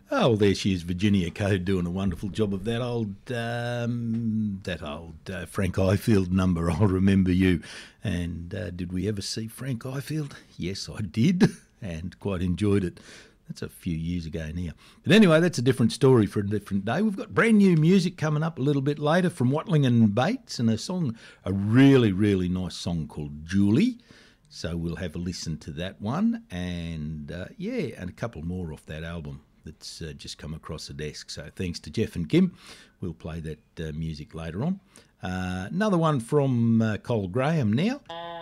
Oh, well, there she is, Virginia Code, doing a wonderful job of that old Frank Ifield number, I'll Remember You. And did we ever see Frank Ifield? Yes, I did, and quite enjoyed it. That's a few years ago now. But anyway, that's a different story for a different day. We've got brand new music coming up a little bit later from Watling and Bates, and a really, really nice song called Julie. So we'll have a listen to that one, and and a couple more off that album that's just come across the desk. So thanks to Jeff and Kim. We'll play that music later on. Another one from Cole Graham now.